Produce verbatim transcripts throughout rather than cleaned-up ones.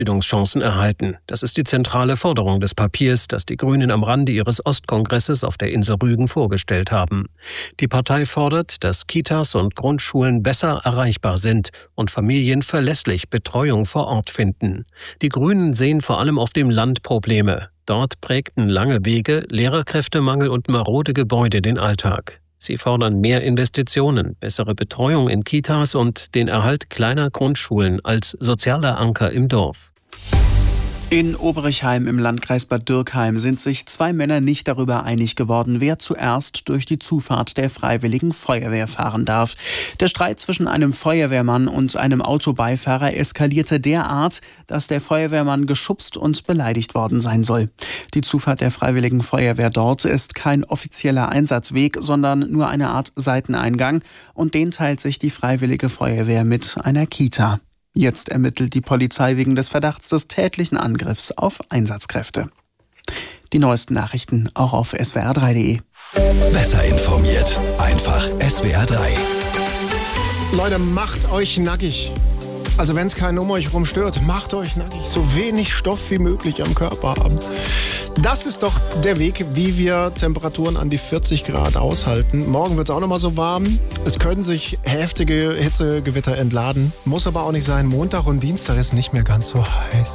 Bildungschancen erhalten. Das ist die zentrale Forderung des Papiers, das die Grünen am Rande ihres Ostkongresses auf der Insel Rügen vorgestellt haben. Die Partei fordert, dass Kitas und Grundschulen besser erreichbar sind und Familien verlässlich Betreuung vor Ort finden. Die Grünen sehen vor allem auf dem Land Probleme. Dort prägten lange Wege, Lehrerkräftemangel und marode Gebäude den Alltag. Sie fordern mehr Investitionen, bessere Betreuung in Kitas und den Erhalt kleiner Grundschulen als sozialer Anker im Dorf. In Oberichheim im Landkreis Bad Dürkheim sind sich zwei Männer nicht darüber einig geworden, wer zuerst durch die Zufahrt der Freiwilligen Feuerwehr fahren darf. Der Streit zwischen einem Feuerwehrmann und einem Autobeifahrer eskalierte derart, dass der Feuerwehrmann geschubst und beleidigt worden sein soll. Die Zufahrt der Freiwilligen Feuerwehr dort ist kein offizieller Einsatzweg, sondern nur eine Art Seiteneingang, und den teilt sich die Freiwillige Feuerwehr mit einer Kita. Jetzt ermittelt die Polizei wegen des Verdachts des tätlichen Angriffs auf Einsatzkräfte. Die neuesten Nachrichten auch auf S W R drei punkt de. Besser informiert, einfach S W R drei. Leute, macht euch nackig. Also wenn es keinen um euch rum stört, macht euch nackig. So wenig Stoff wie möglich am Körper haben. Das ist doch der Weg, wie wir Temperaturen an die vierzig Grad aushalten. Morgen wird es auch noch mal so warm. Es können sich heftige Hitzegewitter entladen. Muss aber auch nicht sein. Montag und Dienstag ist nicht mehr ganz so heiß.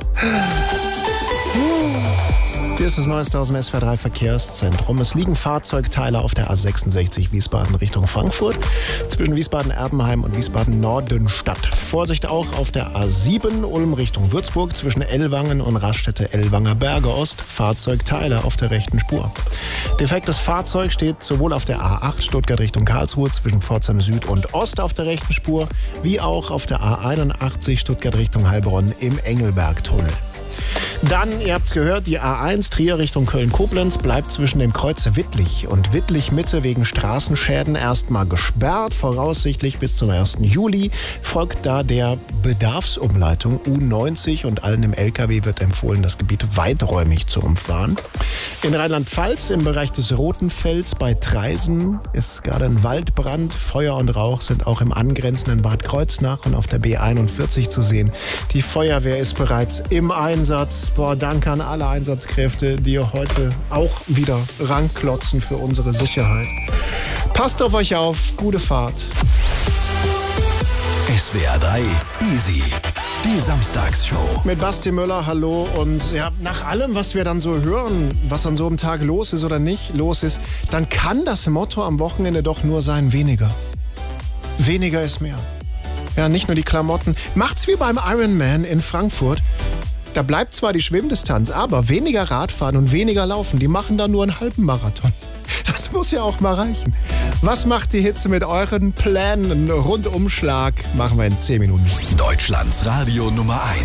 Hier ist das Neueste aus dem S W R drei Verkehrszentrum. Es liegen Fahrzeugteile auf der A sechsundsechzig Wiesbaden Richtung Frankfurt zwischen Wiesbaden-Erbenheim und Wiesbaden-Nordenstadt. Vorsicht auch auf der A sieben Ulm Richtung Würzburg zwischen Ellwangen und Raststätte Ellwanger Berge Ost. Fahrzeugteile auf der rechten Spur. Defektes Fahrzeug steht sowohl auf der A acht Stuttgart Richtung Karlsruhe zwischen Pforzheim Süd und Ost auf der rechten Spur, wie auch auf der A einundachtzig Stuttgart Richtung Heilbronn im Engelbergtunnel. Dann, ihr habt's gehört, die A eins Trier Richtung Köln-Koblenz bleibt zwischen dem Kreuz Wittlich und Wittlich-Mitte wegen Straßenschäden erstmal gesperrt. Voraussichtlich bis zum ersten Juli folgt da der Bedarfsumleitung U neunzig und allen im L K W wird empfohlen, das Gebiet weiträumig zu umfahren. In Rheinland-Pfalz im Bereich des Rotenfels bei Traisen ist gerade ein Waldbrand. Feuer und Rauch sind auch im angrenzenden Bad Kreuznach und auf der B einundvierzig zu sehen. Die Feuerwehr ist bereits im Einsatz. Boah, danke an alle Einsatzkräfte, die heute auch wieder ranklotzen für unsere Sicherheit. Passt auf euch auf, gute Fahrt. S W R drei Easy, die Samstagsshow. Mit Basti Müller, hallo. Und ja, nach allem, was wir dann so hören, was an so einem Tag los ist oder nicht los ist, dann kann das Motto am Wochenende doch nur sein, weniger. Weniger ist mehr. Ja, nicht nur die Klamotten. Macht's wie beim Ironman in Frankfurt. Da bleibt zwar die Schwimmdistanz, aber weniger Radfahren und weniger Laufen. Die machen da nur einen halben Marathon. Das muss ja auch mal reichen. Was macht die Hitze mit euren Plänen? Einen Rundumschlag machen wir in zehn Minuten. Deutschlands Radio Nummer eins.